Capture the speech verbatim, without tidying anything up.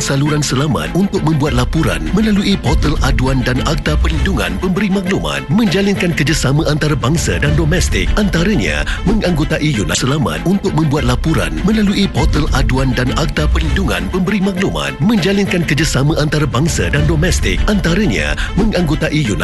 saluran selamat untuk membuat laporan melalui portal aduan dan Akta Perlindungan Pemberi Maklumat, menjalinkan kerjasama antarabangsa dan domestik, antaranya menganggotai Yunan Selamat untuk membuat laporan melalui portal aduan dan Akta Perlindungan Pemberi Maklumat, menjalinkan kerjasama antarabangsa dan domestik, antaranya menganggotai Yunan